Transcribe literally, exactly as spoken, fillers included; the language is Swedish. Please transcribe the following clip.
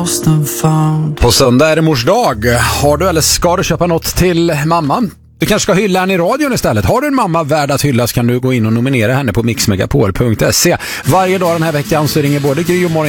lost and found. På söndag är det mors dag. Har du eller ska du köpa något till mamman? Du kanske ska hylla henne i radion istället. Har du en mamma värd att hyllas kan du gå in och nominera henne på mix megapol punkt se. Varje dag den här veckan så ringer både Gry och Morgon